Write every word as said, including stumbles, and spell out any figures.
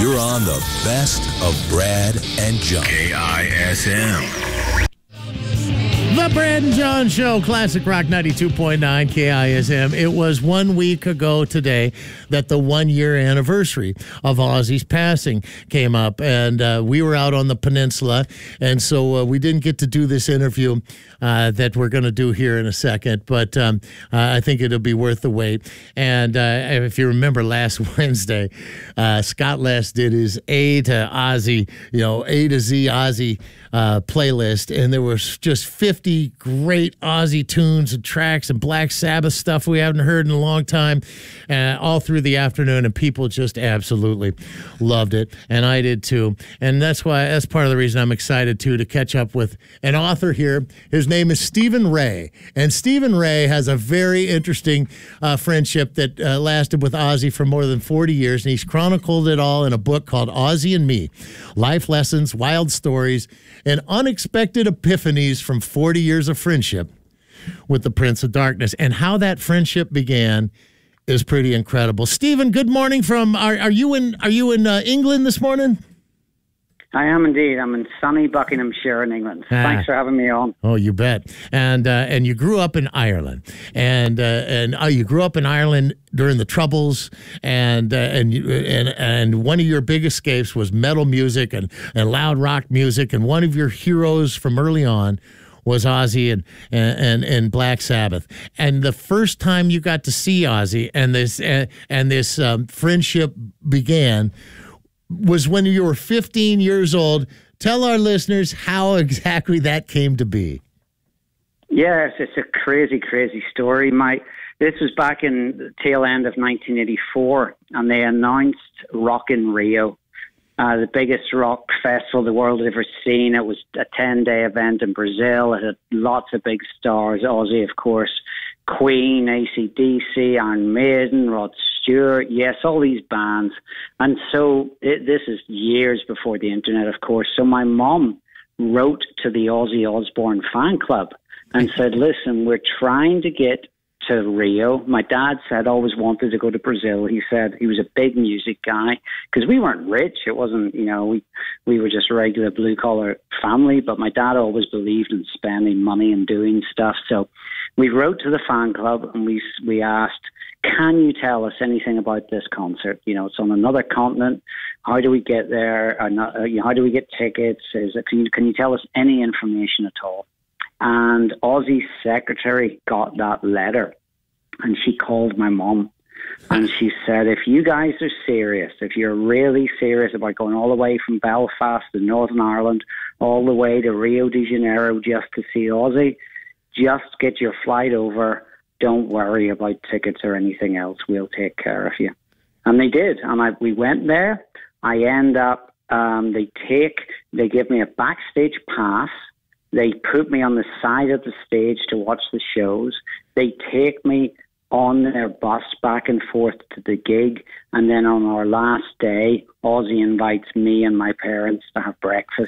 You're on the best of Brad and John. K I S M. The Brad and John Show, Classic Rock ninety-two point nine K I S M. It was one week ago today that the one-year anniversary of Ozzy's passing came up, and uh, we were out on the peninsula, and so uh, we didn't get to do this interview uh, that we're going to do here in a second, but um, uh, I think it'll be worth the wait. And uh, if you remember last Wednesday, uh, Scott Les did his A to Ozzy, you know, A to Z Ozzy uh, playlist, and there was just fifty great Ozzy tunes and tracks and Black Sabbath stuff we haven't heard in a long time, uh, all through the afternoon, and people just absolutely loved it, and I did too. And that's why that's part of the reason I'm excited too to catch up with an author here. His name is Stephen Ray, and Stephen Ray has a very interesting uh, friendship that uh, lasted with Ozzy for more than forty years, and he's chronicled it all in a book called Ozzy and Me: Life Lessons, Wild Stories, and Unexpected Epiphanies from forty years of friendship with the Prince of Darkness. And how that friendship began is pretty incredible. Stephen, good morning from, are, are you in Are you in uh, England this morning? I am indeed. I'm in sunny Buckinghamshire in England. Ah. Thanks for having me on. Oh, you bet. And uh, and you grew up in Ireland, and uh, and uh, you grew up in Ireland during the Troubles, and uh, and you, and and one of your big escapes was metal music and and loud rock music, and one of your heroes from early on was Ozzy and and and Black Sabbath. And the first time you got to see Ozzy and this uh, and this um, friendship began was when you were fifteen years old. Tell our listeners how exactly that came to be. Yes, it's a crazy, crazy story. My This was back in the tail end of nineteen eighty-four, and they announced Rock in Rio, uh, the biggest rock festival the world had ever seen. It was a ten-day event in Brazil. It had lots of big stars, Ozzy, of course, Queen, A C D C, Iron Maiden, Rod Stewart, yes, all these bands. And so it, this is years before the internet, of course. So my mom wrote to the Ozzy Osbourne fan club and said, listen, we're trying to get to Rio. My dad said always wanted to go to Brazil. He said he was a big music guy because we weren't rich. It wasn't, you know, we, we were just a regular blue-collar family, but my dad always believed in spending money and doing stuff. So we wrote to the fan club and we we asked, can you tell us anything about this concert? You know, it's on another continent. How do we get there? Or not, uh, you know, how do we get tickets? Is it, can you can you tell us any information at all? And Ozzy's secretary got that letter, and she called my mom, and she said, if you guys are serious, if you're really serious about going all the way from Belfast to Northern Ireland, all the way to Rio de Janeiro just to see Ozzy, just get your flight over. Don't worry about tickets or anything else. We'll take care of you. And they did. And I, we went there. I end up, um, they take, they give me a backstage pass. They put me on the side of the stage to watch the shows. They take me on their bus back and forth to the gig. And then on our last day, Ozzy invites me and my parents to have breakfast